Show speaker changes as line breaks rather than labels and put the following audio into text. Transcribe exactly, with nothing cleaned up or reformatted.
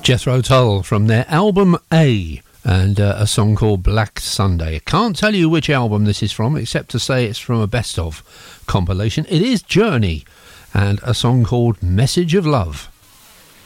Jethro Tull from their album A, and uh, a song called Black Sunday. I can't tell you which album this is from, except to say it's from a best of compilation. It is Journey, and a song called Message of Love.